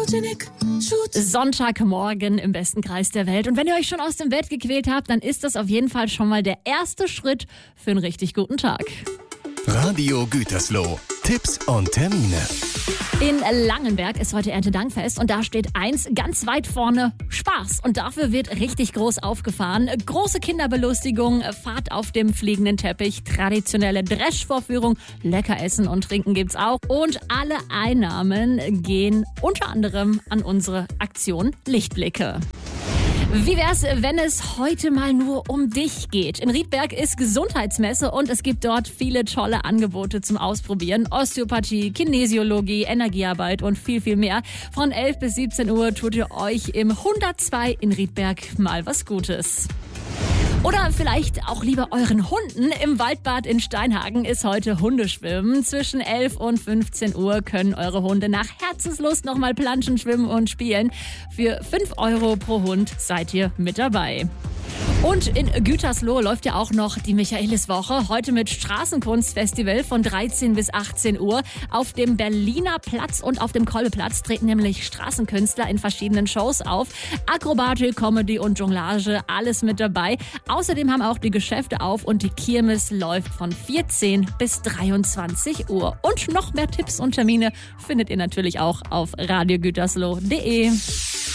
Sonntagmorgen im besten Kreis der Welt. Und wenn ihr euch schon aus dem Bett gequält habt, dann ist das auf jeden Fall schon mal der erste Schritt für einen richtig guten Tag. Radio Gütersloh. Tipps und Termine. In Langenberg ist heute Erntedankfest und da steht eins ganz weit vorne: Spaß. Und dafür wird richtig groß aufgefahren. Große Kinderbelustigung, Fahrt auf dem fliegenden Teppich, traditionelle Dreschvorführung, lecker Essen und Trinken gibt's auch. Und alle Einnahmen gehen unter anderem an unsere Aktion Lichtblicke. Wie wär's, wenn es heute mal nur um dich geht? In Riedberg ist Gesundheitsmesse und es gibt dort viele tolle Angebote zum Ausprobieren. Osteopathie, Kinesiologie, Energiearbeit und viel, viel mehr. Von 11 bis 17 Uhr tut ihr euch im 102 in Riedberg mal was Gutes. Oder vielleicht auch lieber euren Hunden. Im Waldbad in Steinhagen ist heute Hundeschwimmen. Zwischen 11 und 15 Uhr können eure Hunde nach Herzenslust nochmal planschen, schwimmen und spielen. Für 5 Euro pro Hund seid ihr mit dabei. Und in Gütersloh läuft ja auch noch die Michaeliswoche. Heute mit Straßenkunstfestival von 13 bis 18 Uhr. Auf dem Berliner Platz und auf dem Kolbeplatz treten nämlich Straßenkünstler in verschiedenen Shows auf. Akrobatik, Comedy und Jonglage, alles mit dabei. Außerdem haben auch die Geschäfte auf und die Kirmes läuft von 14 bis 23 Uhr. Und noch mehr Tipps und Termine findet ihr natürlich auch auf radiogütersloh.de.